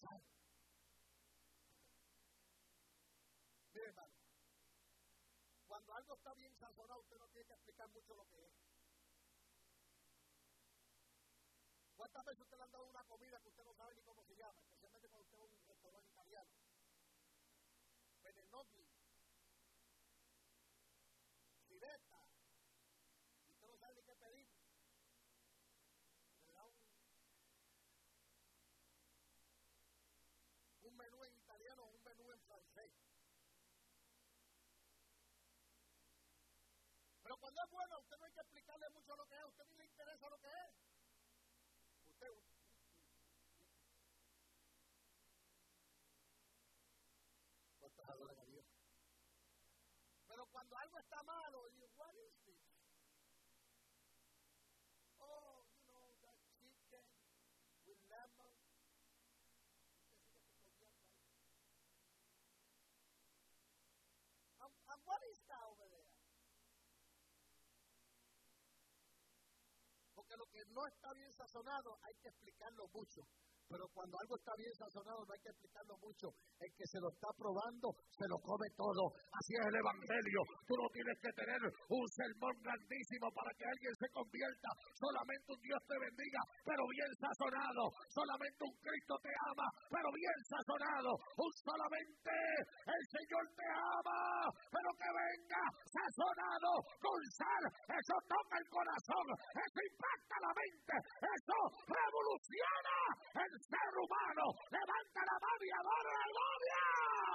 sal. Mire, hermano, cuando algo está bien sazonado, usted no tiene que explicar mucho lo que es. ¿Cuántas veces usted le han dado una comida que usted no sabe ni cómo se llama? Especialmente cuando usted va a un restaurante italiano. Penenogli, Siretta, y usted no sabe ni qué pedir. Le da un menú en italiano o un menú en francés. Pero cuando es bueno, usted no hay que explicarle mucho lo que es, a usted ni le interesa lo que es. Usted. ¿Cuántos adoran a Dios? Pero cuando algo está malo, you, what is this? Oh, you know, that chicken with lemon. And what is that over there? Porque lo que no está bien sazonado hay que explicarlo mucho. Pero cuando algo está bien sazonado no hay que explicarlo mucho. El que se lo está probando se lo come todo. Así es el Evangelio. Tú no tienes que tener un sermón grandísimo para que alguien se convierta. Solamente un Dios te bendiga, pero bien sazonado. Solamente un Cristo te ama, pero bien sazonado. Solamente el Señor te ama, pero que venga sazonado con sal. Eso toca el corazón. Eso impacta la mente. Eso revoluciona el ser humano. Levanta la mano y adora la gloria.